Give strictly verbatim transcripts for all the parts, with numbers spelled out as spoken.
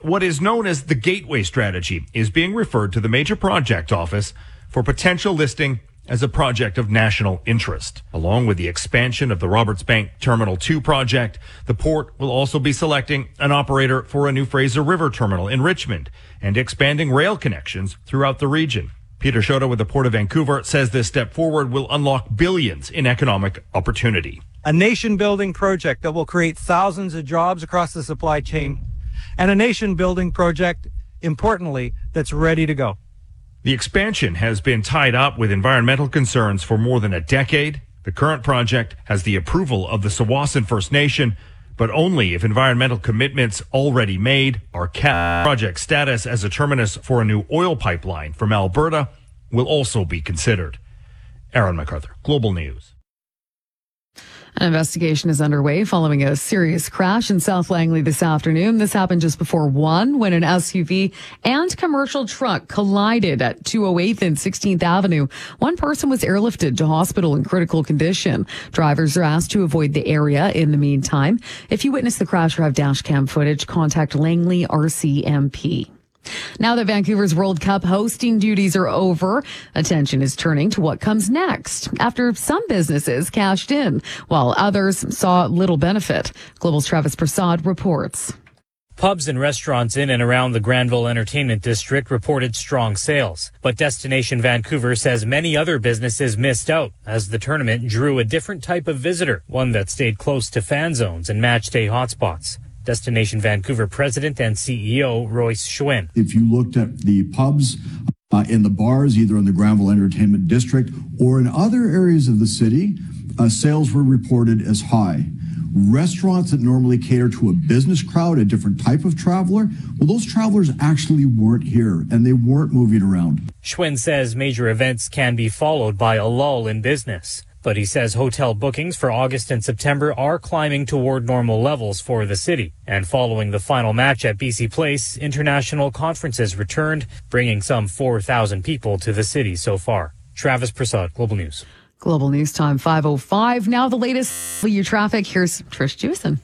What is known as the Gateway Strategy is being referred to the Major Project Office for potential listing as a project of national interest. Along with the expansion of the Roberts Bank Terminal two project, the port will also be selecting an operator for a new Fraser River terminal in Richmond and expanding rail connections throughout the region. Peter Shota with the Port of Vancouver says this step forward will unlock billions in economic opportunity. A nation-building project that will create thousands of jobs across the supply chain, and a nation-building project, importantly, that's ready to go. The expansion has been tied up with environmental concerns for more than a decade. The current project has the approval of the Tsawwassen First Nation, but only if environmental commitments already made are kept. Project status as a terminus for a new oil pipeline from Alberta will also be considered. Aaron MacArthur, Global News. An investigation is underway following a serious crash in South Langley this afternoon. This happened just before one when an S U V and commercial truck collided at two oh eighth and sixteenth Avenue. One person was airlifted to hospital in critical condition. Drivers are asked to avoid the area in the meantime. If you witness the crash or have dash cam footage, contact Langley R C M P. Now that Vancouver's World Cup hosting duties are over, attention is turning to what comes next after some businesses cashed in while others saw little benefit. Global's Travis Prasad reports. Pubs and restaurants in and around the Granville Entertainment District reported strong sales. But Destination Vancouver says many other businesses missed out as the tournament drew a different type of visitor, one that stayed close to fan zones and match day hotspots. Destination Vancouver President and C E O Royce Schwinn. If you looked at the pubs uh, in the bars, either in the Granville Entertainment District or in other areas of the city, uh, sales were reported as high. Restaurants that normally cater to a business crowd, a different type of traveler, well, those travelers actually weren't here and they weren't moving around. Schwinn says major events can be followed by a lull in business. But he says hotel bookings for August and September are climbing toward normal levels for the city. And following the final match at B C Place, international conferences returned, bringing some four thousand people to the city so far. Travis Prasad, Global News. Global News Time five oh five. Now the latest for your traffic. Here's Trish Jewison.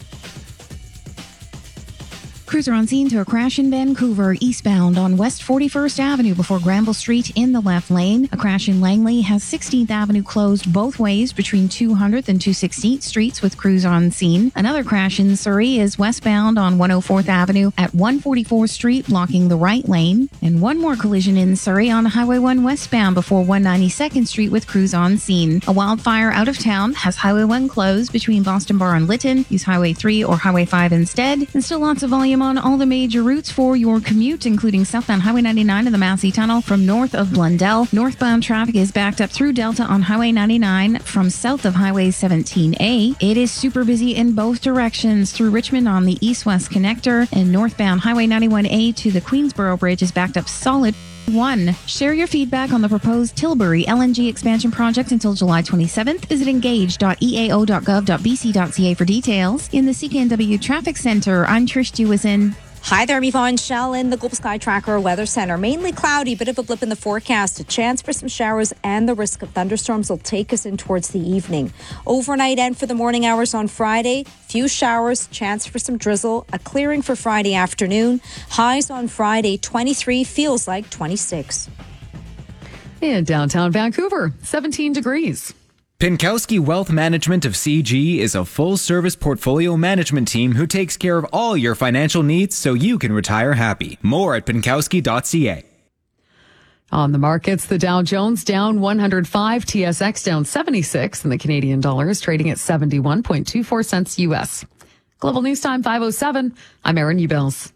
Crews are on scene to a crash in Vancouver, eastbound on West forty-first Avenue before Granville Street in the left lane. A crash in Langley has sixteenth Avenue closed both ways between two hundredth and two hundred sixteenth Streets with crews on scene. Another crash in Surrey is westbound on one hundred fourth Avenue at one forty-fourth Street, blocking the right lane. And one more collision in Surrey on Highway one westbound before one hundred ninety-second Street with crews on scene. A wildfire out of town has Highway one closed between Boston Bar and Lytton. Use Highway three or Highway five instead. And still lots of volume on all the major routes for your commute, including southbound Highway ninety-nine and the Massey Tunnel from north of Blundell. Northbound traffic is backed up through Delta on Highway ninety-nine from south of Highway seventeen A. It is super busy in both directions through Richmond on the east-west connector, and northbound Highway ninety-one A to the Queensboro Bridge is backed up solid. One. Share your feedback on the proposed Tilbury L N G expansion project until July twenty-seventh. Visit engage dot e a o dot gov dot b c dot c a for details. In the C K N W Traffic Center, I'm Trish Jewison. Hi there, I'm Yvonne Shell in the Global Sky Tracker Weather Center. Mainly cloudy, bit of a blip in the forecast. A chance for some showers and the risk of thunderstorms will take us in towards the evening. Overnight and for the morning hours on Friday, few showers, chance for some drizzle, a clearing for Friday afternoon. Highs on Friday, twenty-three, feels like twenty-six. In downtown Vancouver, seventeen degrees. Pinkowski Wealth Management of C G is a full-service portfolio management team who takes care of all your financial needs so you can retire happy. More at pinkowski dot c a. On the markets, the Dow Jones down one hundred five, T S X down seventy-six, and the Canadian dollar is trading at seventy-one point two four cents U S. Global News Time five oh seven. I'm Erin Ubels.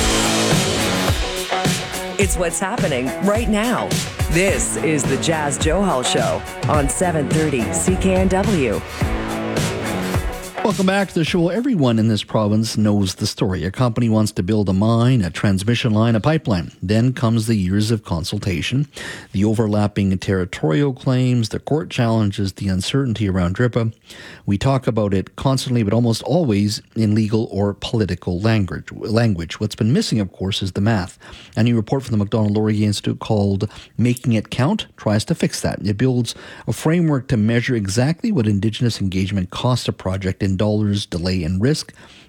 It's what's happening right now. This is the Jazz Johal Show on seven thirty C K N W. Welcome back to the show. Everyone in this province knows the story. A company wants to build a mine, a transmission line, a pipeline. Then comes the years of consultation, the overlapping territorial claims, the court challenges, the uncertainty around D R I P A. We talk about it constantly, but almost always in legal or political language. Language. What's been missing, of course, is the math. A new report from the Macdonald-Laurier Institute called Making It Count tries to fix that. It builds a framework to measure exactly what Indigenous engagement costs a project in dollars, delay, and risk.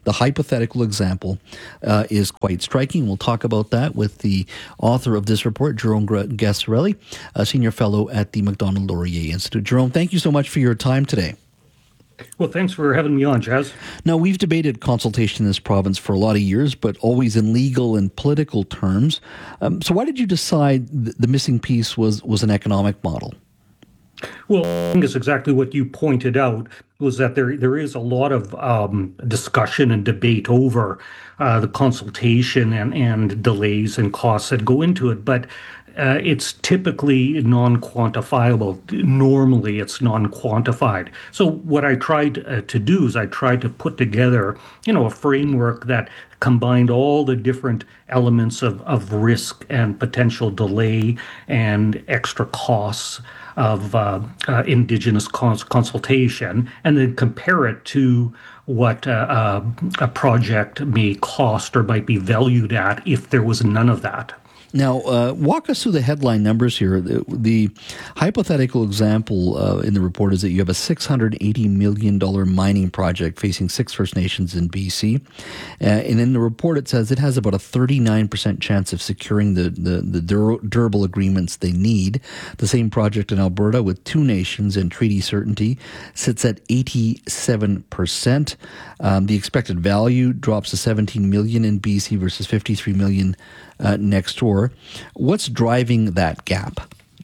The hypothetical example uh, is quite striking. We'll talk about that with the author of this report, Jerome Gasarelli, a senior fellow at the Macdonald-Laurier Institute. Jerome, thank you so much for your time today. Well, thanks for having me on, Jazz. Now, we've debated consultation in this province for a lot of years, but always in legal and political terms. Um, so why did you decide th- the missing piece was, was an economic model? Well, I think it's exactly what you pointed out, was that there there is a lot of um, discussion and debate over uh, the consultation and, and delays and costs that go into it. But Uh, it's typically non-quantifiable. Normally, it's non-quantified. So what I tried uh, to do is I tried to put together, you know, a framework that combined all the different elements of, of risk and potential delay and extra costs of uh, uh, Indigenous cons- consultation, and then compare it to what uh, uh, a project may cost or might be valued at if there was none of that. Now, uh, walk us through the headline numbers here. The, the hypothetical example uh, in the report is that you have a six hundred eighty million dollars mining project facing six First Nations in B C. Uh, and in the report, it says it has about a thirty-nine percent chance of securing the, the, the dur- durable agreements they need. The same project in Alberta with two nations and treaty certainty sits at eighty-seven percent. Um, the expected value drops to seventeen million dollars in B C versus fifty-three million dollars Uh, next door. What's driving that gap?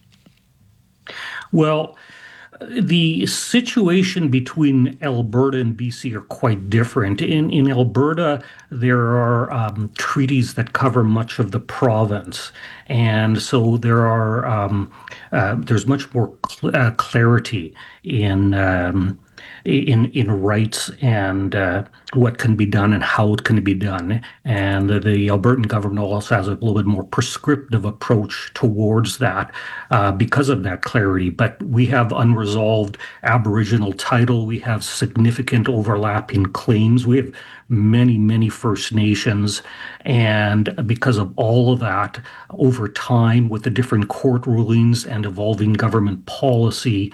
Well, the situation between Alberta and B C are quite different. In in Alberta, there are um, treaties that cover much of the province, and so there are um, uh, there's much more cl- uh, clarity in. Um, in in rights and uh, what can be done and how it can be done. And the, the Albertan government also has a little bit more prescriptive approach towards that uh, because of that clarity. But we have unresolved Aboriginal title. We have significant overlap in claims. We have many, many First Nations. And because of all of that, over time, with the different court rulings and evolving government policy,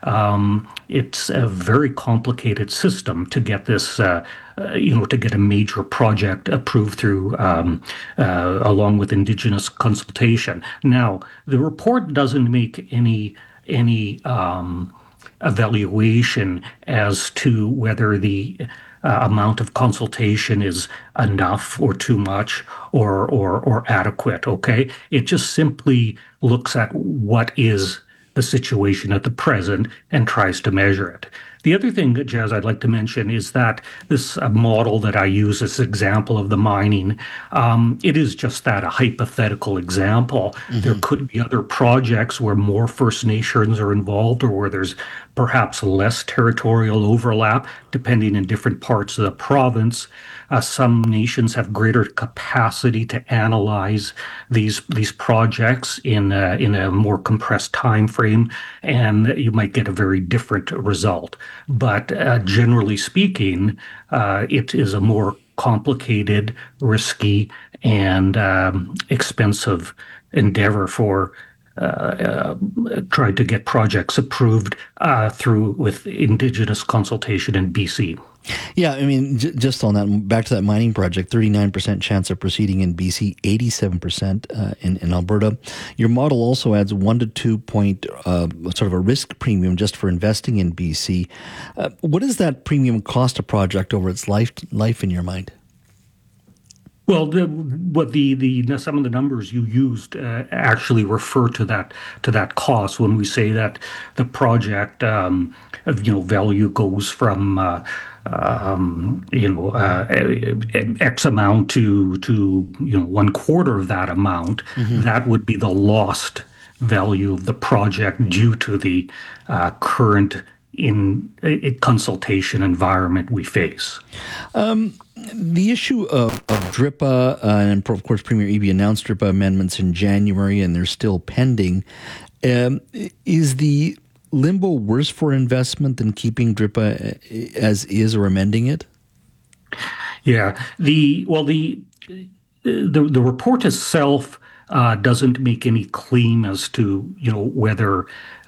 um, it's a very complicated system to get this, uh, uh, you know, to get a major project approved through, um, uh, along with Indigenous consultation. Now, the report doesn't make any any um, evaluation as to whether the Uh, amount of consultation is enough or too much or or or adequate. Okay, it just simply looks at what is the situation at the present and tries to measure it. The other thing, Jazz, I'd like to mention is that this uh, model that I use as example of the mining, um, it is just that, a hypothetical example. Mm-hmm. There could be other projects where more First Nations are involved or where there's perhaps less territorial overlap, depending in different parts of the province. Uh, some nations have greater capacity to analyze these these projects in a, in a more compressed time frame, and you might get a very different result. But uh, generally speaking, uh, it is a more complicated, risky, and um, expensive endeavor for Uh, uh, tried to get projects approved uh, through with Indigenous consultation in B C. Yeah, I mean, j- just on that, back to that mining project, thirty-nine percent chance of proceeding in B C, eighty-seven percent uh, in, in Alberta. Your model also adds one to two point uh, sort of a risk premium just for investing in B C. Uh, what does that premium cost a project over its life, life in your mind? Well, the, what the, the some of the numbers you used uh, actually refer to that to that cost when we say that the project um, you know value goes from uh, um, you know uh, X amount to to you know one quarter of that amount. Mm-hmm. That would be the lost value of the project due to the uh, current in a consultation environment we face. Um, the issue of, of D R I P A, uh, and of course Premier Eby announced D R I P A amendments in January and they're still pending. Um, is the limbo worse for investment than keeping D R I P A as is or amending it? Yeah, the well the the, the report itself uh, doesn't make any claim as to, you know, whether,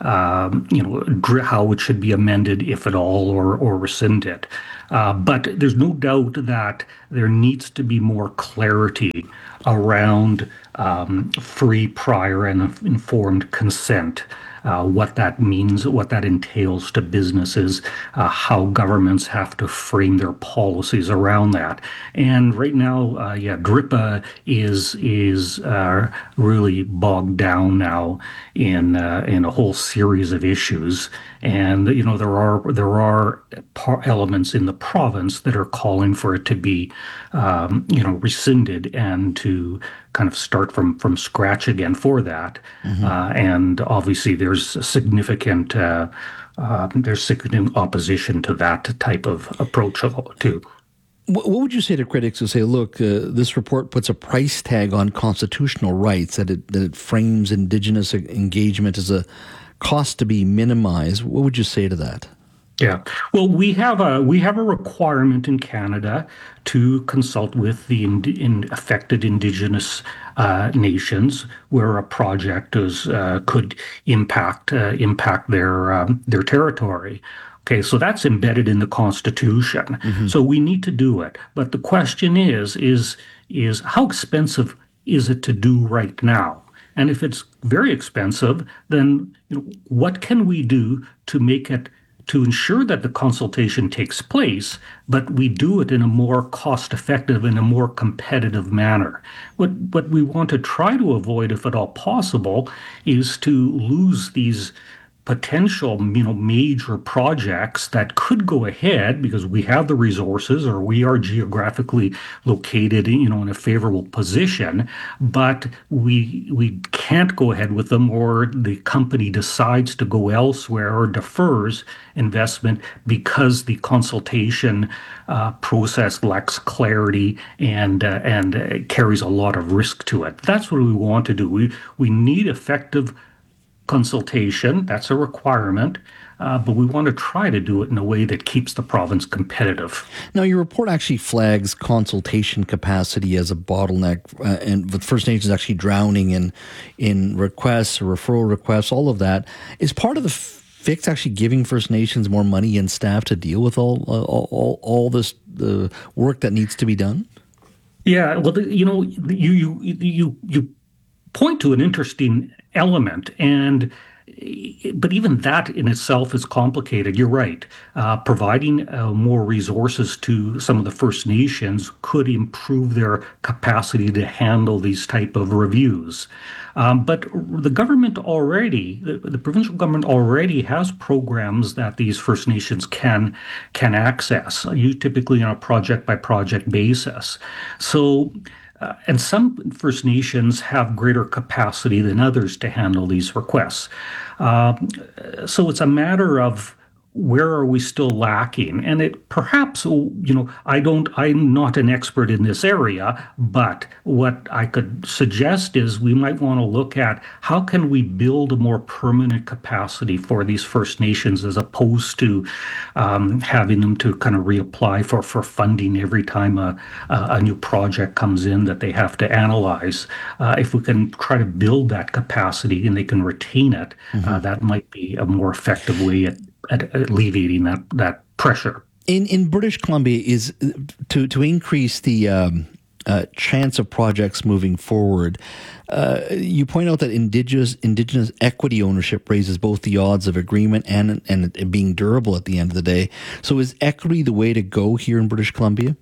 um, you know, how it should be amended, if at all, or, or rescinded. Uh, but there's no doubt that there needs to be more clarity around um, free, prior, and informed consent. Uh, what that means, what that entails to businesses, uh, how governments have to frame their policies around that. And right now, uh, yeah, D R I P A is is uh, really bogged down now in uh, in a whole series of issues. And you know there are there are elements in the province that are calling for it to be um, you know rescinded and to kind of start from from scratch again for that. Mm-hmm. Uh, and obviously there's a significant uh, uh, there's significant opposition to that type of approach too. What would you say to critics who say, look, uh, this report puts a price tag on constitutional rights, that it, that it frames Indigenous engagement as a cost to be minimized? What would you say to that? Yeah, well, we have a we have a requirement in Canada to consult with the in, in affected Indigenous uh, nations where a project is uh, could impact uh, impact their um, their territory. Okay, so that's embedded in the Constitution. Mm-hmm. So we need to do it. But the question is is is how expensive is it to do right now? And if it's very expensive, then you know, what can we do to make it, to ensure that the consultation takes place, but we do it in a more cost-effective and a more competitive manner? What what we want to try to avoid, if at all possible, is to lose these potential, you know, major projects that could go ahead because we have the resources or we are geographically located, you know, in a favorable position, but we we can't go ahead with them, or the company decides to go elsewhere or defers investment because the consultation uh, process lacks clarity and uh, and uh, carries a lot of risk to it. That's what we want to do. We we need effective consultation. That's a requirement, uh, but we want to try to do it in a way that keeps the province competitive. Now, your report actually flags consultation capacity as a bottleneck, uh, and with First Nations actually drowning in in requests, or referral requests, all of that. Is part of the fix actually giving First Nations more money and staff to deal with all uh, all, all all this the work that needs to be done? Yeah, well, you know, you you you you point to an interesting element, and but even that in itself is complicated. You're right. Uh, providing uh, more resources to some of the First Nations could improve their capacity to handle these type of reviews. Um, but the government already, the, the provincial government already has programs that these First Nations can can access, you typically on a project by project basis. So. Uh, and some First Nations have greater capacity than others to handle these requests. Uh, so it's a matter of where are we still lacking? And it perhaps, you know, I don't, I'm not an expert in this area, but what I could suggest is we might want to look at how can we build a more permanent capacity for these First Nations, as opposed to um, having them to kind of reapply for, for funding every time a, a new project comes in that they have to analyze. Uh, if we can try to build that capacity and they can retain it, mm-hmm. uh, that might be a more effective way at at alleviating that, that pressure. In in British Columbia, is to to increase the um, uh, chance of projects moving forward. Uh, you point out that indigenous indigenous equity ownership raises both the odds of agreement and and it being durable at the end of the day. So, is equity the way to go here in British Columbia?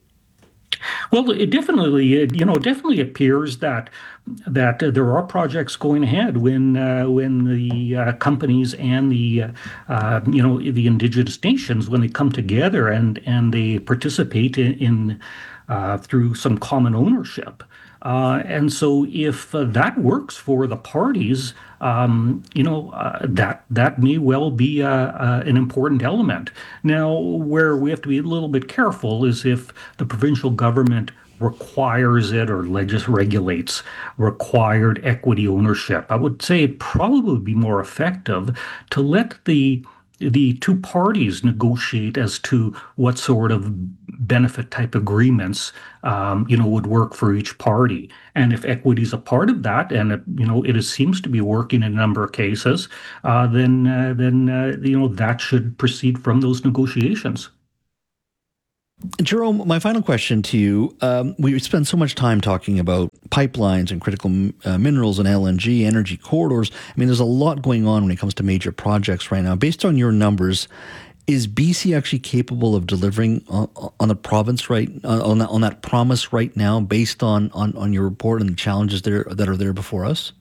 Well, it definitely, it, you know, it definitely appears that that uh, there are projects going ahead when uh, when the uh, companies and the uh, uh, you know the Indigenous nations, when they come together and and they participate in, in uh, through some common ownership. Uh, and so if uh, that works for the parties, um, you know, uh, that that may well be uh, uh, an important element. Now, where we have to be a little bit careful is if the provincial government requires it or legis regulates required equity ownership. I would say it probably would be more effective to let the the two parties negotiate as to what sort of benefit type agreements, um, you know, would work for each party. And if equity is a part of that, and it, you know, it is, seems to be working in a number of cases, uh, then uh, then uh, you know that should proceed from those negotiations. Jerome, my final question to you. Um, we spend so much time talking about pipelines and critical uh, minerals and L N G, energy corridors. I mean, there's a lot going on when it comes to major projects right now. Based on your numbers, is B C actually capable of delivering on, on the province right on that, on that promise right now, based on, on, on your report and the challenges there that are there before us?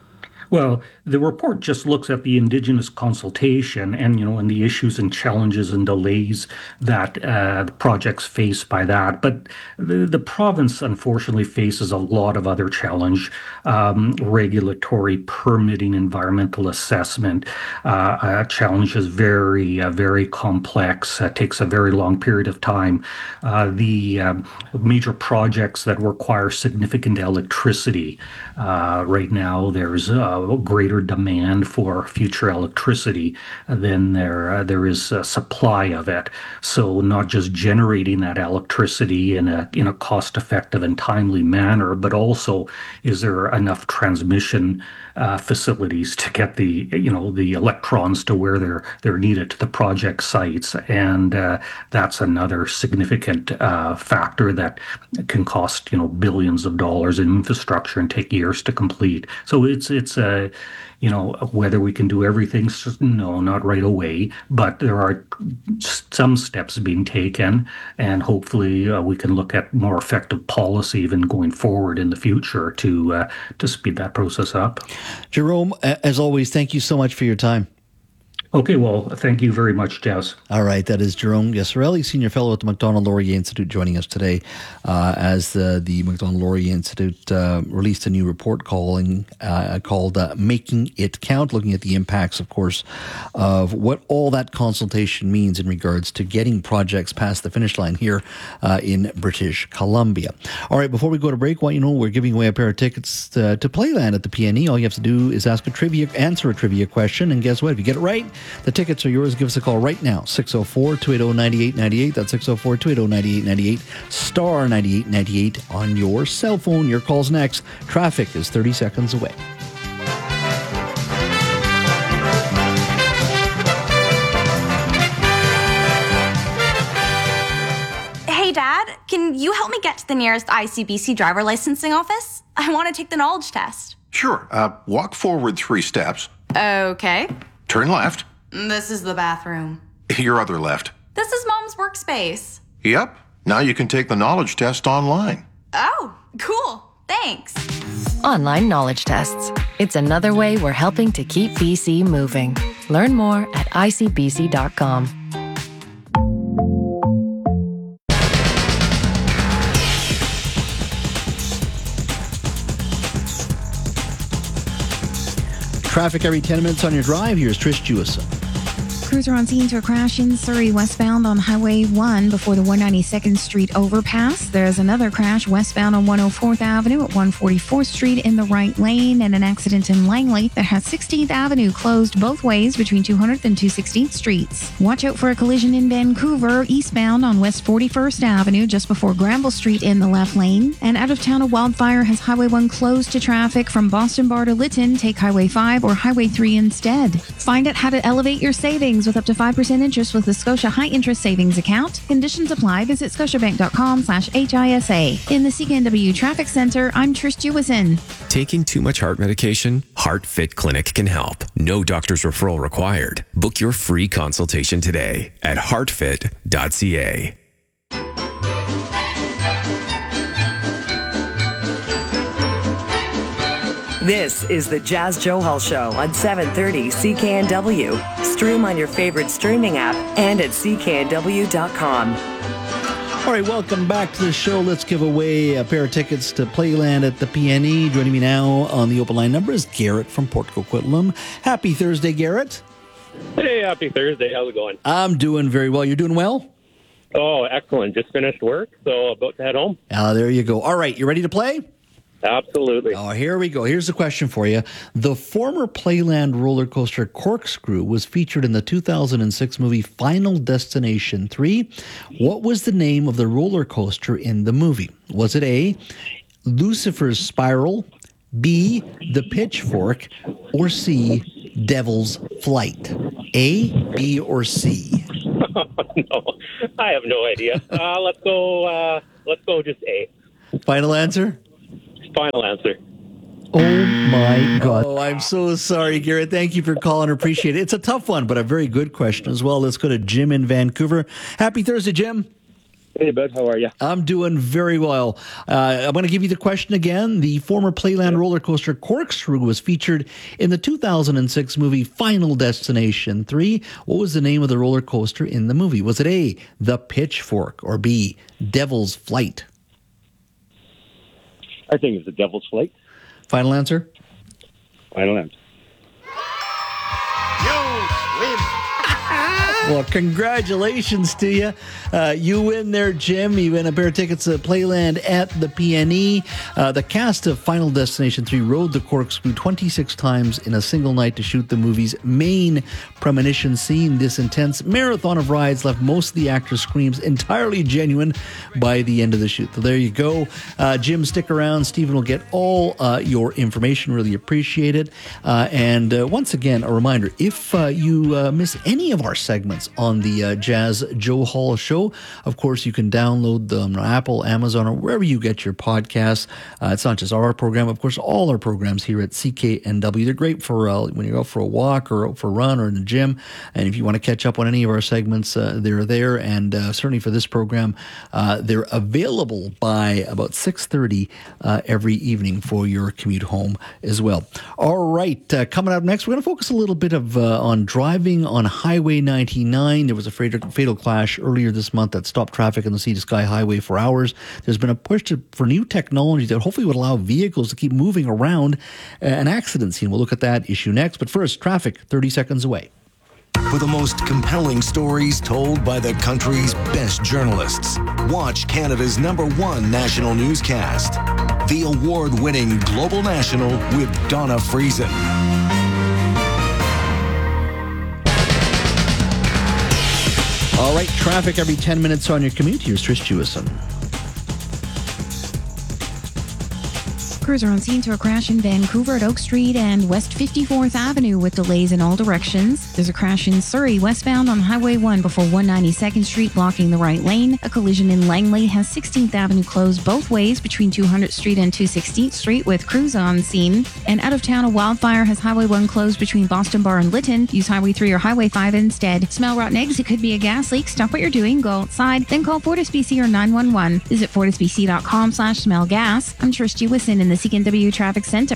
Well, the report just looks at the Indigenous consultation and, you know, and the issues and challenges and delays that uh, the projects face by that. But the, the province, unfortunately, faces a lot of other challenge, um, regulatory, permitting, environmental assessment. Uh, uh, challenge is very, uh, very complex. Uh, takes a very long period of time. Uh, the um, major projects that require significant electricity. Uh, right now, there's uh, greater demand for future electricity than there uh, there is a supply of it. So not just generating that electricity in a in a cost-effective and timely manner, but also is there enough transmission uh, facilities to get the you know the electrons to where they're they're needed to the project sites, and uh, that's another significant uh, factor that can cost you know billions of dollars in infrastructure and take years to complete. So it's it's a uh, you know, whether we can do everything, no, not right away, but there are some steps being taken, and hopefully uh, we can look at more effective policy even going forward in the future to uh, to speed that process up. Jerome, as always, thank you so much for your time. Okay, well, thank you very much, Jess. All right, that is Jerome Gasarelli, Senior Fellow at the Macdonald-Laurier Institute, joining us today uh, as the, the Macdonald-Laurier Institute uh, released a new report calling uh, called uh, Making It Count, looking at the impacts, of course, of what all that consultation means in regards to getting projects past the finish line here uh, in British Columbia. All right, before we go to break, well, you know, we're giving away a pair of tickets to, to Playland at the P N E. All you have to do is ask a trivia, answer a trivia question, and guess what? If you get it right, the tickets are yours. Give us a call right now, six oh four, two eight oh, nine eight nine eight. That's six oh four, two eight oh, nine eight nine eight, star ninety-eight ninety-eight on your cell phone. Your call's next. Traffic is thirty seconds away. Hey, Dad, can you help me get to the nearest I C B C driver licensing office? I want to take the knowledge test. Sure. Uh, walk forward three steps. Okay. Turn left. This is the bathroom. Your other left. This is Mom's workspace. Yep. Now you can take the knowledge test online. Oh, cool. Thanks. Online knowledge tests. It's another way we're helping to keep B C moving. Learn more at I C B C dot com. Traffic every ten minutes on your drive. Here's Trish Jewison. Crews are on scene to a crash in Surrey westbound on Highway one before the one hundred ninety-second Street overpass. There's another crash westbound on one hundred fourth Avenue at one hundred forty-fourth Street in the right lane, and an accident in Langley that has sixteenth Avenue closed both ways between two hundredth and two hundred sixteenth Streets. Watch out for a collision in Vancouver eastbound on West forty-first Avenue just before Granville Street in the left lane. And out of town, a wildfire has Highway one closed to traffic from Boston Bar to Lytton. Take Highway five or Highway three instead. Find out how to elevate your savings with up to five percent interest with the Scotia High Interest Savings Account. Conditions apply. Visit scotiabank.com slash HISA. In the C K N W Traffic Center, I'm Trish Jewison. Taking too much heart medication? HeartFit Clinic can help. No doctor's referral required. Book your free consultation today at heart fit dot c a. This is the Jazz Johal Show on seven thirty C K N W. Stream on your favorite streaming app and at c k n w dot com. All right, welcome back to the show. Let's give away a pair of tickets to Playland at the P N E. Joining me now on the open line number is Garrett from Port Coquitlam. Happy Thursday, Garrett. Hey, happy Thursday. How's it going? I'm doing very well. You're doing well? Oh, excellent. Just finished work, so about to head home. Ah, there you go. All right, you ready to play? Absolutely. Oh, here we go. Here's a question for you. The former Playland roller coaster Corkscrew was featured in the two thousand six movie Final Destination three. What was the name of the roller coaster in the movie? Was it A, Lucifer's Spiral, B, The Pitchfork, or C, Devil's Flight? A, B, or C? No, I have no idea. Uh, let's go. Uh, let's go. Just A. Final answer. Final answer. Oh my God. Oh, I'm so sorry, Garrett. Thank you for calling. Appreciate it. It's a tough one, but a very good question as well. Let's go to Jim in Vancouver. Happy Thursday, Jim. Hey, bud. How are you? I'm doing very well. Uh, I'm going to give you the question again. The former Playland roller coaster Corkscrew was featured in the two thousand six movie Final Destination three. What was the name of the roller coaster in the movie? Was it A, The Pitchfork, or B, Devil's Flight? I think it's the Devil's Flight. Final answer? Final answer. Well, congratulations to you. Uh, you win there, Jim. You win a pair of tickets to Playland at the P N E. Uh, the cast of Final Destination three rode the Corkscrew twenty-six times in a single night to shoot the movie's main premonition scene. This intense marathon of rides left most of the actors' screams entirely genuine by the end of the shoot. So there you go. Uh, Jim, stick around. Stephen will get all uh, your information. Really appreciate it. Uh, and uh, once again, a reminder, if uh, you uh, miss any of our segments on the uh, Jazz Joe Hall Show, of course, you can download them on Apple, Amazon, or wherever you get your podcasts. Uh, it's not just our program. Of course, all our programs here at C K N W. They're great for uh, when you're out for a walk or out for a run or in the gym. And if you want to catch up on any of our segments, uh, they're there. And uh, certainly for this program, uh, they're available by about six thirty uh, every evening for your commute home as well. All right, uh, coming up next, we're going to focus a little bit of uh, on driving on Highway ninety-nine. There was a fatal, fatal clash earlier this month that stopped traffic on the Sea to Sky Highway for hours. There's been a push to, for new technology that hopefully would allow vehicles to keep moving around an accident scene. We'll look at that issue next. But first, traffic thirty seconds away. For the most compelling stories told by the country's best journalists, watch Canada's number one national newscast, the award-winning Global National with Donna Friesen. All right, traffic every ten minutes on your commute. Here's Trish Jewison. Crews are on scene to a crash in Vancouver at Oak Street and West fifty-fourth Avenue with delays in all directions. There's a crash in Surrey westbound on Highway one before one ninety-second Street blocking the right lane. A collision in Langley has sixteenth Avenue closed both ways between two hundredth Street and two sixteenth Street with crews on scene. And out of town, a wildfire has Highway one closed between Boston Bar and Lytton. Use Highway three or Highway five instead. Smell rotten eggs? It could be a gas leak. Stop what you're doing, go outside, then call FortisBC or nine one one. Visit fortisbc.com slash smell gas. I'm Trish Jewison in the C K N W Traffic Center.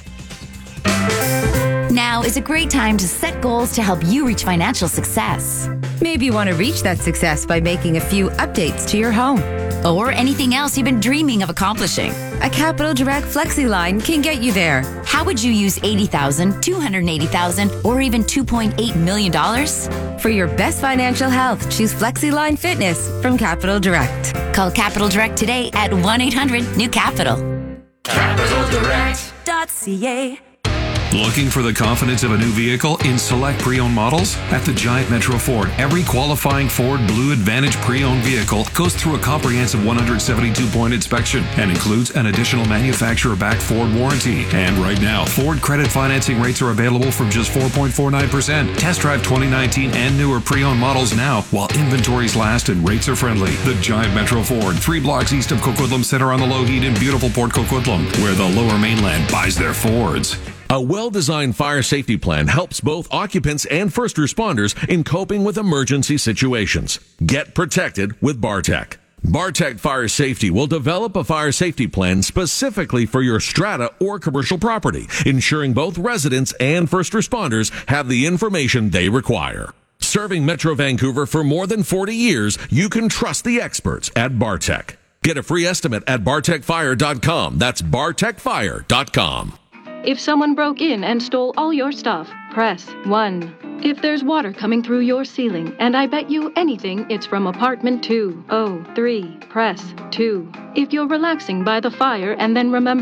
Now is a great time to set goals to help you reach financial success. Maybe you want to reach that success by making a few updates to your home. Or anything else you've been dreaming of accomplishing. A Capital Direct FlexiLine can get you there. How would you use eighty thousand dollars, two hundred eighty thousand dollars, or even two point eight million dollars? For your best financial health, choose FlexiLine Fitness from Capital Direct. Call Capital Direct today at one eight hundred new capital. capital direct dot c a. Looking for the confidence of a new vehicle in select pre-owned models? At the Giant Metro Ford, every qualifying Ford Blue Advantage pre-owned vehicle goes through a comprehensive one hundred seventy-two point inspection and includes an additional manufacturer-backed Ford warranty. And right now, Ford credit financing rates are available from just four point four nine percent. Test drive twenty nineteen and newer pre-owned models now while inventories last and rates are friendly. The Giant Metro Ford, three blocks east of Coquitlam Center on the Lougheed in beautiful Port Coquitlam, where the Lower Mainland buys their Fords. A well-designed fire safety plan helps both occupants and first responders in coping with emergency situations. Get protected with Bartec. Bartec Fire Safety will develop a fire safety plan specifically for your strata or commercial property, ensuring both residents and first responders have the information they require. Serving Metro Vancouver for more than forty years, you can trust the experts at Bartec. Get a free estimate at bartec fire dot com. That's bartec fire dot com. If someone broke in and stole all your stuff, press one. If there's water coming through your ceiling, and I bet you anything it's from apartment two oh three, press two. If you're relaxing by the fire and then remember,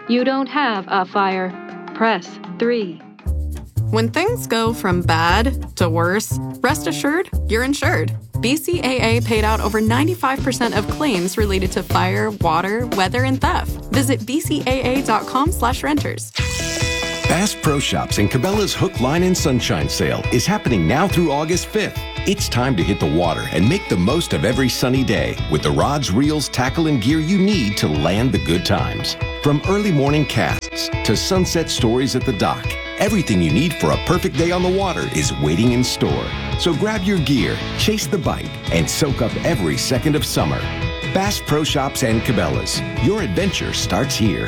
you don't have a fire, press three. When things go from bad to worse, rest assured you're insured. B C A A paid out over ninety-five percent of claims related to fire, water, weather, and theft. Visit b c a a dot com slash renters. Bass Pro Shops and Cabela's Hook, Line, and Sunshine sale is happening now through August fifth. It's time to hit the water and make the most of every sunny day with the rods, reels, tackle, and gear you need to land the good times. From early morning casts to sunset stories at the dock, everything you need for a perfect day on the water is waiting in store. So grab your gear, chase the bite, and soak up every second of summer. Bass Pro Shops and Cabela's. Your adventure starts here.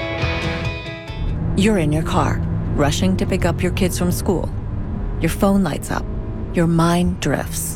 You're in your car, rushing to pick up your kids from school. Your phone lights up. Your mind drifts.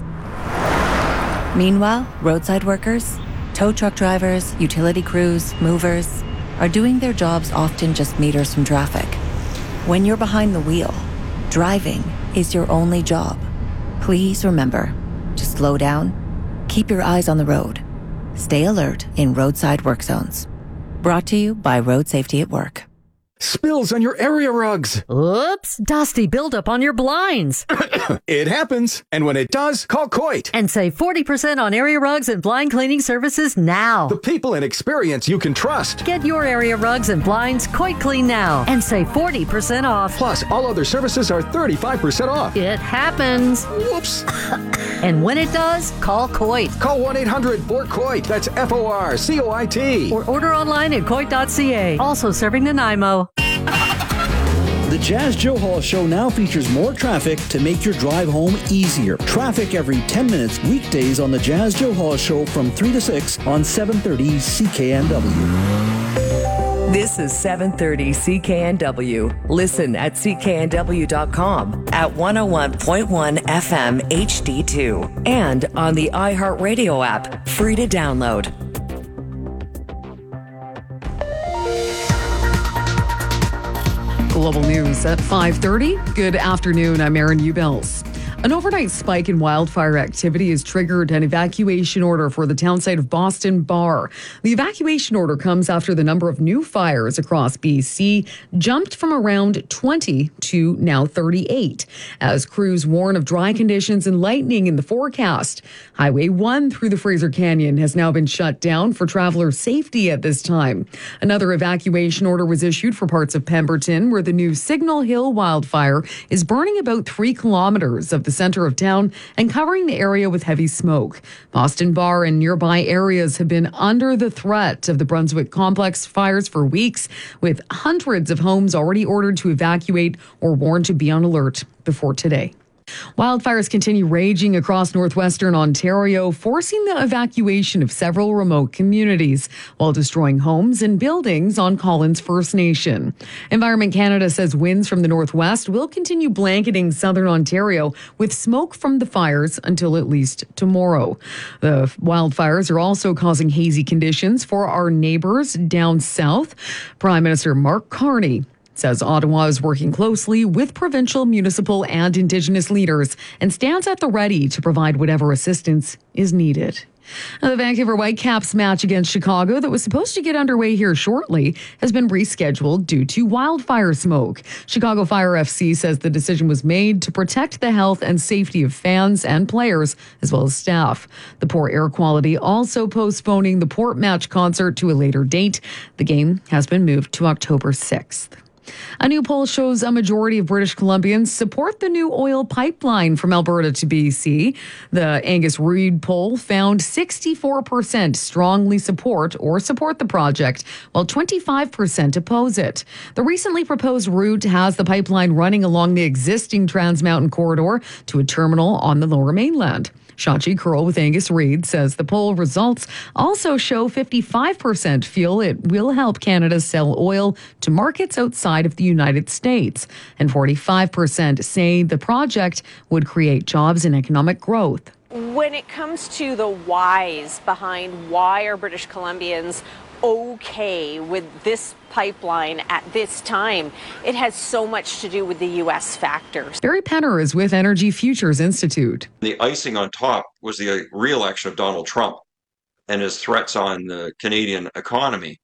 Meanwhile, roadside workers, tow truck drivers, utility crews, movers are doing their jobs often just meters from traffic. When you're behind the wheel, driving is your only job. Please remember to slow down, keep your eyes on the road, stay alert in roadside work zones. Brought to you by Road Safety at Work. Spills on your area rugs. Oops, dusty buildup on your blinds. It happens, and when it does, call Coit. And save forty percent on area rugs and blind cleaning services now. The people and experience you can trust. Get your area rugs and blinds Coit Clean now and save forty percent off. Plus, all other services are thirty-five percent off. It happens. Whoops. And when it does, call Coit. Call one eight hundred four COIT. That's F O R C O I T. Or order online at coit dot c a. Also serving Nanaimo. The Jazz Joe Hall Show now features more traffic to make your drive home easier. Traffic every ten minutes weekdays on the Jazz Joe Hall Show from three to six on seven thirty C K N W. This is seven thirty C K N W. Listen at c k n w dot com, at one oh one point one F M H D two, and on the iHeartRadio app, free to download. Global News at five thirty. Good afternoon. I'm Erin Ubels. An overnight spike in wildfire activity has triggered an evacuation order for the town site of Boston Bar. The evacuation order comes after the number of new fires across B C jumped from around twenty to now thirty-eight, as crews warn of dry conditions and lightning in the forecast. Highway one through the Fraser Canyon has now been shut down for traveler safety at this time. Another evacuation order was issued for parts of Pemberton, where the new Signal Hill wildfire is burning about three kilometers of the center of town and covering the area with heavy smoke. Boston Bar and nearby areas have been under the threat of the Brunswick Complex fires for weeks, with hundreds of homes already ordered to evacuate or warned to be on alert before today. Wildfires continue raging across northwestern Ontario, forcing the evacuation of several remote communities while destroying homes and buildings on Collins First Nation. Environment Canada says winds from the northwest will continue blanketing southern Ontario with smoke from the fires until at least tomorrow. The wildfires are also causing hazy conditions for our neighbors down south. Prime Minister Mark Carney says Ottawa is working closely with provincial, municipal, and Indigenous leaders and stands at the ready to provide whatever assistance is needed. The Vancouver Whitecaps match against Chicago that was supposed to get underway here shortly has been rescheduled due to wildfire smoke. Chicago Fire F C says the decision was made to protect the health and safety of fans and players, as well as staff. The poor air quality also postponing the Port match concert to a later date. The game has been moved to October sixth. A new poll shows a majority of British Columbians support the new oil pipeline from Alberta to B C. The Angus Reid poll found sixty-four percent strongly support or support the project, while twenty-five percent oppose it. The recently proposed route has the pipeline running along the existing Trans Mountain corridor to a terminal on the Lower Mainland. Shachi Curl with Angus Reid says the poll results also show fifty-five percent feel it will help Canada sell oil to markets outside of the United States, and forty-five percent say the project would create jobs and economic growth. When it comes to the whys behind why are British Columbians okay with this pipeline at this time, it has so much to do with the U S factors. Barry Penner is with Energy Futures Institute. The icing on top was the re-election of Donald Trump and his threats on the Canadian economy.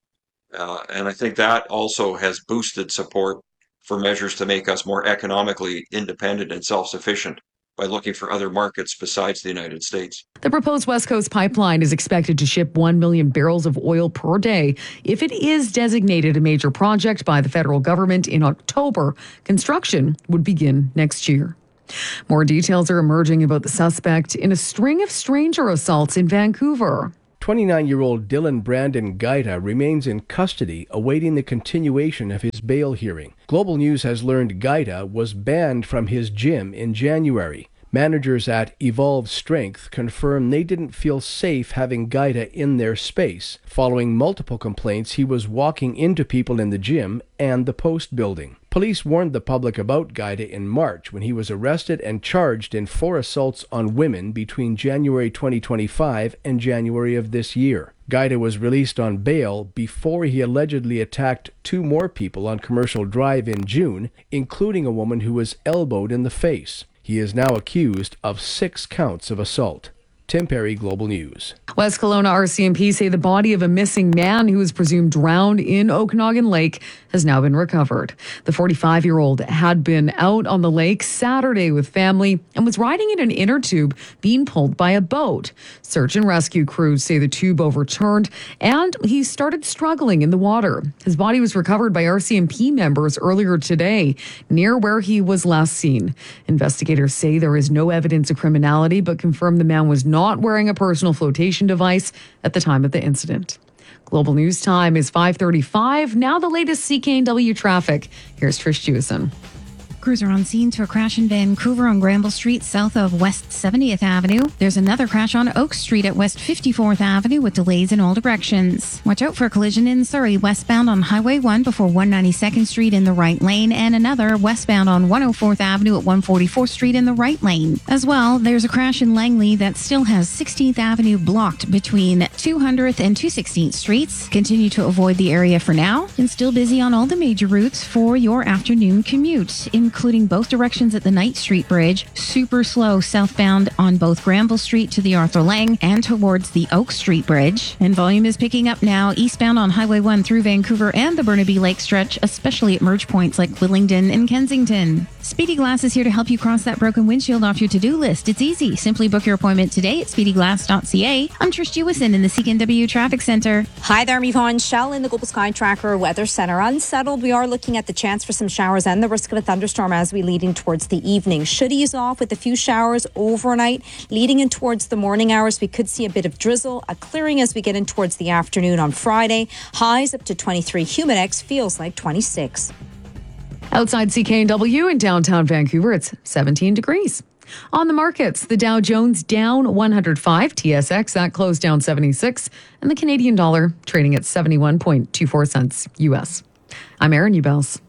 Uh, and I think that also has boosted support for measures to make us more economically independent and self-sufficient by looking for other markets besides the United States. The proposed West Coast pipeline is expected to ship one million barrels of oil per day. If it is designated a major project by the federal government in October, construction would begin next year. More details are emerging about the suspect in a string of stranger assaults in Vancouver. twenty-nine-year-old Dylan Brandon Gaita remains in custody, awaiting the continuation of his bail hearing. Global News has learned Gaita was banned from his gym in January. Managers at Evolve Strength confirmed they didn't feel safe having Gaita in their space, following multiple complaints he was walking into people in the gym and the Post building. Police warned the public about Gaita in March when he was arrested and charged in four assaults on women between January twenty twenty-five and January of this year. Gaita was released on bail before he allegedly attacked two more people on Commercial Drive in June, including a woman who was elbowed in the face. He is now accused of six counts of assault. Tim Perry, Global News. West Kelowna R C M P say the body of a missing man who was presumed drowned in Okanagan Lake has now been recovered. The forty-five-year-old had been out on the lake Saturday with family and was riding in an inner tube being pulled by a boat. Search and rescue crews say the tube overturned and he started struggling in the water. His body was recovered by R C M P members earlier today near where he was last seen. Investigators say there is no evidence of criminality but confirm the man was not not wearing a personal flotation device at the time of the incident. Global News time is five thirty-five. Now the latest C K N W traffic. Here's Trish Jewison. Crews are on scene to a crash in Vancouver on Granville Street south of West seventieth Avenue. There's another crash on Oak Street at West fifty-fourth Avenue with delays in all directions. Watch out for a collision in Surrey westbound on Highway one before one ninety-second Street in the right lane, and another westbound on one oh fourth Avenue at one forty-fourth Street in the right lane. As well, there's a crash in Langley that still has sixteenth Avenue blocked between two hundredth and two sixteenth Streets. Continue to avoid the area for now, and still busy on all the major routes for your afternoon commute, including both directions at the Knight Street Bridge. Super slow southbound on both Granville Street to the Arthur Lang and towards the Oak Street Bridge. And volume is picking up now eastbound on Highway one through Vancouver and the Burnaby Lake stretch, especially at merge points like Willingdon and Kensington. Speedy Glass is here to help you cross that broken windshield off your to-do list. It's easy. Simply book your appointment today at speedy glass dot c a. I'm Trish Jewison in the C K N W Traffic Center. Hi there, I'm Yvonne Shell in the Global Sky Tracker Weather Center. Unsettled, we are looking at the chance for some showers and the risk of a thunderstorm as we leading towards the evening. Should ease off with a few showers overnight. Leading in towards the morning hours, we could see a bit of drizzle, a clearing as we get in towards the afternoon on Friday. Highs up to twenty-three. Humidex feels like twenty-six. Outside C K N W in downtown Vancouver, it's seventeen degrees. On the markets, the Dow Jones down one hundred five, T S X that closed down seventy-six, and the Canadian dollar trading at seventy-one point two four cents U S. I'm Erin Ubels.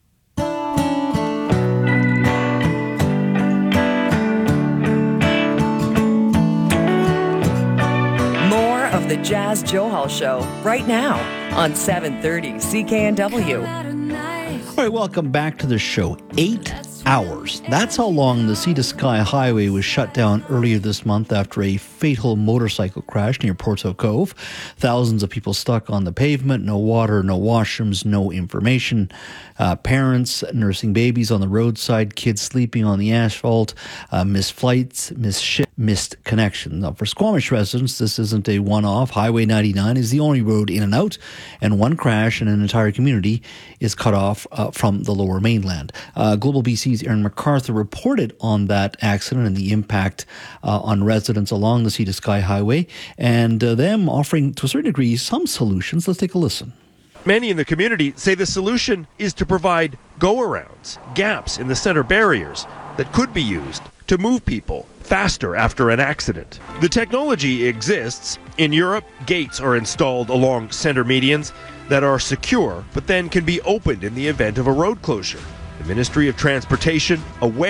More of the Jazz Johal Show right now on seven thirty C K N W. All right, welcome back to the show. Eight hours. That's how long the Sea to Sky Highway was shut down earlier this month after a fatal motorcycle crash near Porto Cove. Thousands of people stuck on the pavement, no water, no washrooms, no information. Uh, parents nursing babies on the roadside, kids sleeping on the asphalt, uh, missed flights, missed ship, missed connections. Now, for Squamish residents, this isn't a one-off. Highway ninety-nine is the only road in and out, and one crash and an entire community is cut off uh, from the lower mainland. Uh, Global B C's Aaron MacArthur reported on that accident and the impact uh, on residents along the Sea to Sky Highway, and uh, them offering, to a certain degree, some solutions. Let's take a listen. Many in the community say the solution is to provide go-arounds, gaps in the center barriers that could be used to move people faster after an accident. The technology exists. In Europe, gates are installed along center medians that are secure, but then can be opened in the event of a road closure. The Ministry of Transportation, aware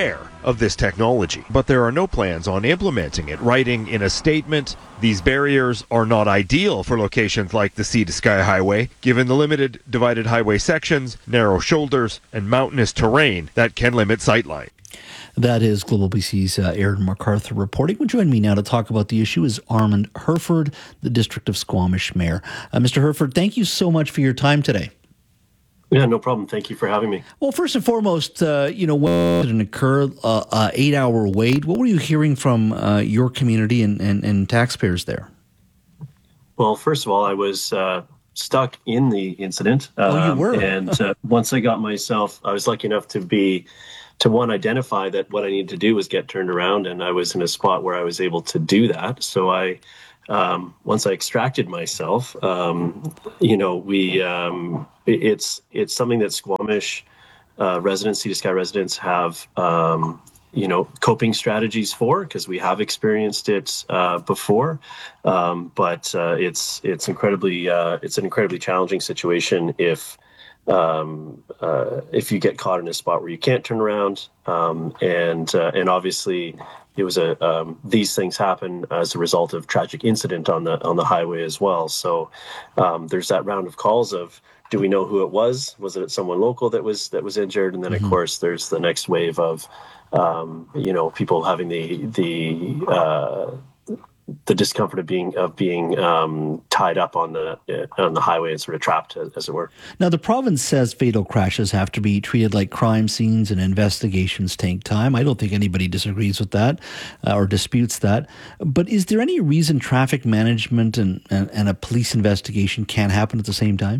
of this technology, but there are no plans on implementing it, writing in a statement, "These barriers are not ideal for locations like the Sea to Sky Highway, given the limited divided highway sections, narrow shoulders, and mountainous terrain that can limit sightline." That is Global B C's uh, Aaron MacArthur reporting. Well, join me now to talk about the issue is Armand Herford, the District of Squamish Mayor. Uh, Mister Herford, thank you so much for your time today. Yeah, no problem. Thank you for having me. Well, first and foremost, uh, you know, when did it occur? Uh, uh, eight-hour wait. What were you hearing from uh, your community and, and, and taxpayers there? Well, first of all, I was uh, stuck in the incident. Um, oh, you were? and uh, once I got myself, I was lucky enough to be, to one, identify that what I needed to do was get turned around, and I was in a spot where I was able to do that. So I, um, once I extracted myself, um, you know, we, um, it, it's it's something that Squamish uh, residents, Sea to Sky residents have, um, you know, coping strategies for, because we have experienced it uh, before. Um, but uh, it's it's incredibly uh, it's an incredibly challenging situation if. Um, uh, if you get caught in a spot where you can't turn around, um, and uh, and obviously it was a um, these things happen as a result of tragic incident on the on the highway as well. So um, there's that round of calls of, do we know who it was? Was it someone local that was that was injured? And then mm-hmm. of course there's the next wave of um, you know, people having the the uh, the discomfort of being of being um, tied up on the uh, on the highway and sort of trapped, as it were. Now, the province says fatal crashes have to be treated like crime scenes and investigations take time. I don't think anybody disagrees with that uh, or disputes that. But is there any reason traffic management and, and, and a police investigation can't happen at the same time?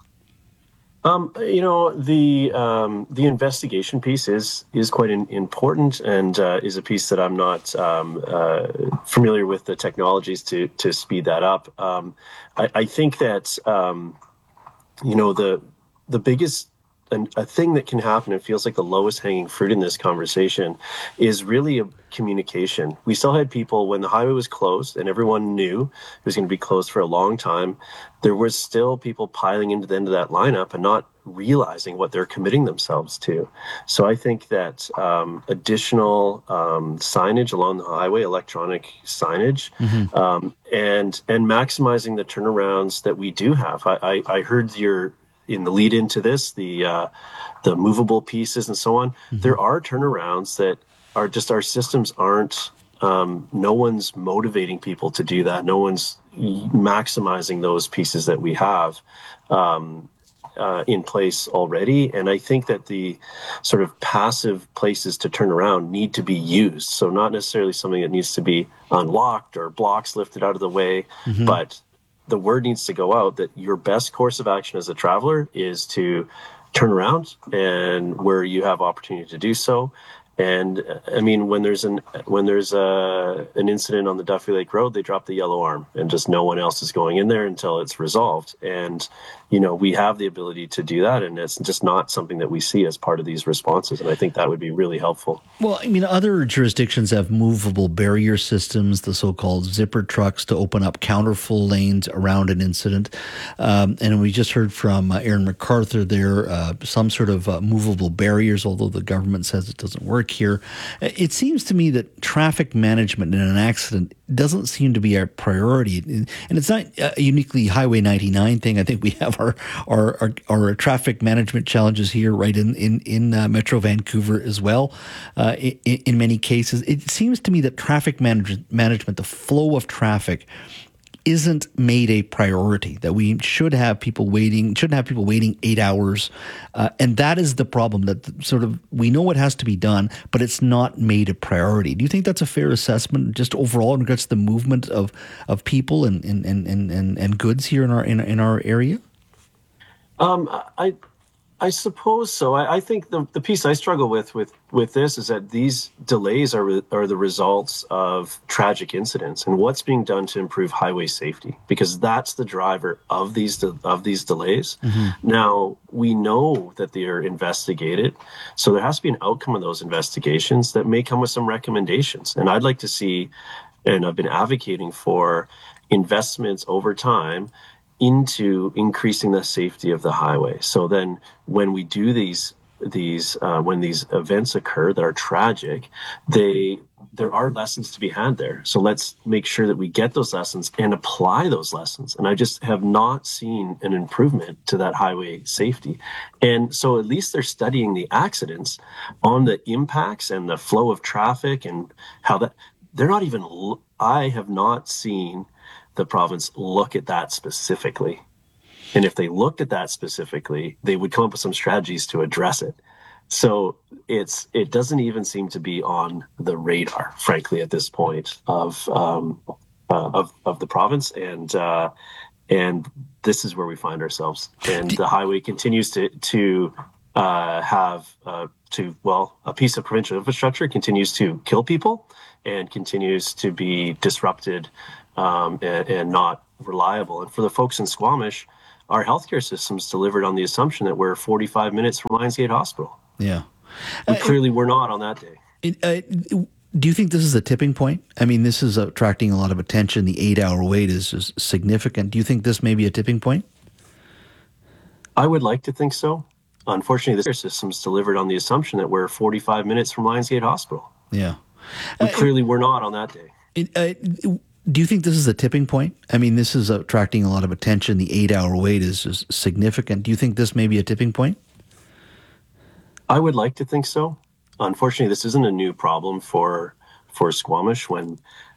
Um, you know, the um, the investigation piece is is quite in, important and uh, is a piece that I'm not um, uh, familiar with the technologies to to speed that up. Um, I, I think that um, you know the the biggest and a thing that can happen, it feels like the lowest hanging fruit in this conversation, is really a communication. We still had people when the highway was closed and everyone knew it was going to be closed for a long time. There was still people piling into the end of that lineup and not realizing what they're committing themselves to. So I think that um, additional um, signage along the highway, electronic signage, mm-hmm. um, and and maximizing the turnarounds that we do have. I, I, I heard your in the lead into this, the uh, the movable pieces and so on. Mm-hmm. There are turnarounds that are just, our systems aren't, um, no one's motivating people to do that. No one's maximizing those pieces that we have um, uh, in place already. And I think that the sort of passive places to turn around need to be used. So not necessarily something that needs to be unlocked or blocks lifted out of the way, mm-hmm. but the word needs to go out that your best course of action as a traveler is to turn around, and where you have opportunity to do so. And I mean, when there's an when there's a an incident on the Duffy Lake Road, they drop the yellow arm, and just no one else is going in there until it's resolved. And you know, we have the ability to do that, and it's just not something that we see as part of these responses. And I think that would be really helpful. Well, I mean, other jurisdictions have movable barrier systems, the so-called zipper trucks, to open up counterflow lanes around an incident. Um, and we just heard from uh, Aaron MacArthur there, uh, some sort of uh, movable barriers, although the government says it doesn't work here. It seems to me that traffic management in an accident doesn't seem to be a priority. And it's not a uniquely Highway ninety-nine thing. I think we have our our, our, our traffic management challenges here right in, in, in uh, Metro Vancouver as well. Uh, in, in many cases, it seems to me that traffic manage- management, the flow of traffic, isn't made a priority, that we should have people waiting, shouldn't have people waiting eight hours. Uh, and that is the problem, that sort of, we know what has to be done, but it's not made a priority. Do you think that's a fair assessment, just overall in regards to the movement of, of people and, and, and, and, and goods here in our, in, in our area? Um, I, I suppose so. I, I think the, the piece I struggle with, with with this is that these delays are re, are the results of tragic incidents, and what's being done to improve highway safety, because that's the driver of these de, of these delays. Mm-hmm. Now, we know that they are investigated, so there has to be an outcome of those investigations that may come with some recommendations. And I'd like to see, and I've been advocating for, investments over time into increasing the safety of the highway. So then when we do these these uh, when these events occur that are tragic, they there are lessons to be had there. So let's make sure that we get those lessons and apply those lessons. And I just have not seen an improvement to that highway safety. And so at least they're studying the accidents on the impacts and the flow of traffic and how that they're not even, I have not seen the province look at that specifically. And if they looked at that specifically, they would come up with some strategies to address it. So it's it doesn't even seem to be on the radar, frankly, at this point of um, uh, of of the province, and uh, and this is where we find ourselves. And the highway continues to to uh, have uh, to well, a piece of provincial infrastructure continues to kill people and continues to be disrupted um, and, and not reliable. And for the folks in Squamish, our healthcare system's delivered on the assumption that we're forty-five minutes from Lionsgate Hospital. Yeah. We uh, clearly were not on that day. It, uh, do you think this is a tipping point? I mean, this is attracting a lot of attention. The eight-hour wait is, is significant. Do you think this may be a tipping point? I would like to think so. Unfortunately, the system's delivered on the assumption that we're forty-five minutes from Lionsgate Hospital. Yeah. We uh, clearly were not on that day. It, uh, Do you think this is a tipping point? I mean, this is attracting a lot of attention. The eight-hour wait is, is significant. Do you think this may be a tipping point? I would like to think so. Unfortunately, this isn't a new problem for for Squamish. When